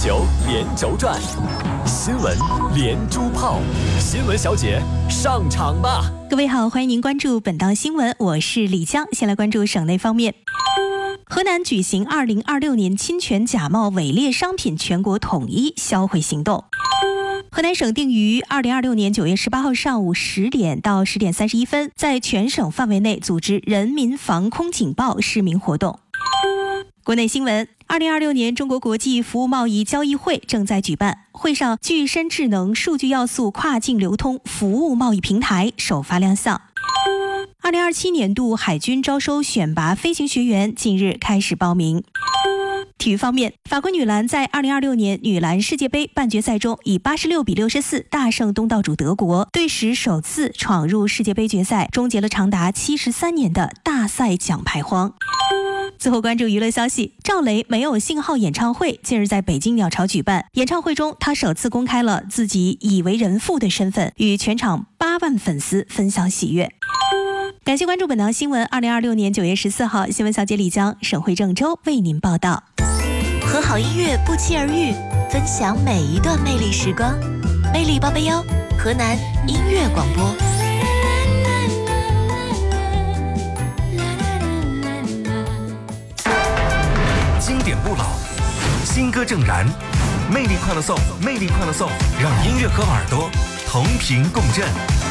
球连轴转，新闻连珠炮，新闻小姐上场吧！ 各位好，欢迎您关注本档新闻，我是李江。先来关注省内方面。河南举行2026年侵权假冒伪劣商品全国统一销毁行动。河南省定于2026年9月18号上午10点到10点31分，在全省范围内组织人民防空警报市民活动。国内新闻，2026年中国国际服务贸易交易会正在举办，会上具身智能数据要素跨境流通服务贸易平台首发亮相。2027年度海军招收选拔飞行学员近日开始报名。体育方面，法国女篮在2026年女篮世界杯半决赛中以86比64大胜东道主德国，队史首次闯入世界杯决赛，终结了长达73年的大赛奖牌荒。最后关注娱乐消息，赵雷没有信号演唱会近日在北京鸟巢举办，演唱会中他首次公开了自己已为人父的身份，与全场8万粉丝分享喜悦。感谢关注本档新闻，2026年9月14号，新闻小姐李江，省会郑州为您报道。 和好音乐不期而遇，分享每一段魅力时光。魅力881，河南音乐广播。 经典不老，新歌正燃，魅力快乐颂，魅力快乐颂，让音乐和耳朵同频共振。